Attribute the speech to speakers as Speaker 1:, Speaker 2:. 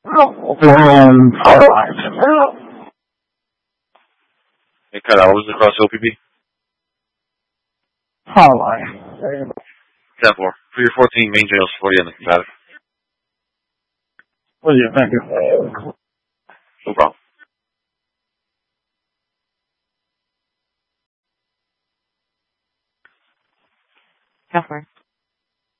Speaker 1: Hey, cut out. What was the cross OPP?
Speaker 2: Hotline.
Speaker 1: 10-4. For your 14 main jails, 40 on the combative.
Speaker 2: What do you think?
Speaker 1: No problem.
Speaker 3: Software.